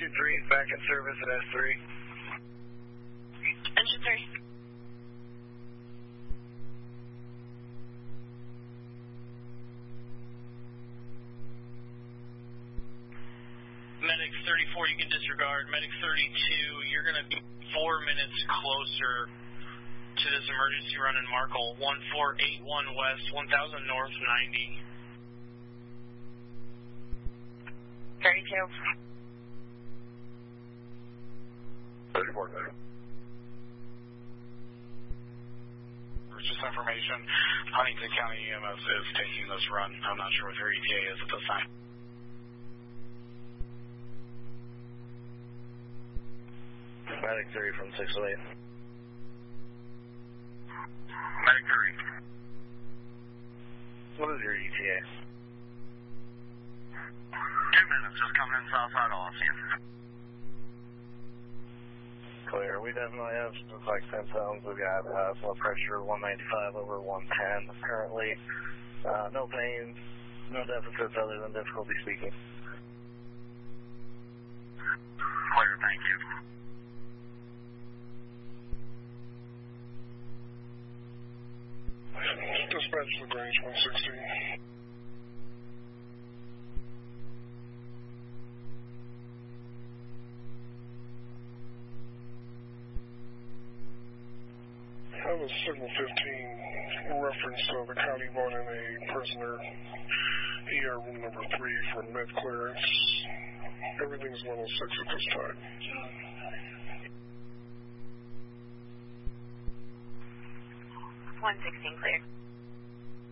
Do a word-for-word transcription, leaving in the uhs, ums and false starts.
two three is back in service at S three. Engine three. Medics thirty-four, you can disregard. Medics thirty-two, you're going to be four minutes closer to this emergency run in Markle. one four eight one west, one thousand north, ninety. thirty-two. thirty-four, medic. Just information, Huntington County E M S is taking this run. I'm not sure what their E T A is at this time. Medic three from six oh eight. Medic three. What is your E T A? Two minutes, just coming in Southside Austin. Clear. We definitely have some like ten zones. We've got uh, flow pressure one ninety-five over one ten currently. Uh, no pain, no deficits other than difficulty speaking. Clear, thank you. Dispatch LaGrange one sixty. I have a signal fifteen reference to the county wanting a prisoner E R room number three for med clearance. Everything's one oh six at this time. one sixteen clear.